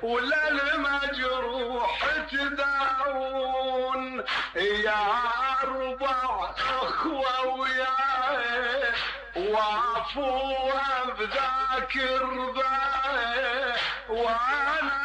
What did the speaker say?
ولا المجروح تداون يا 4 اخوة وياي وعفوها بذاك الرباية وانا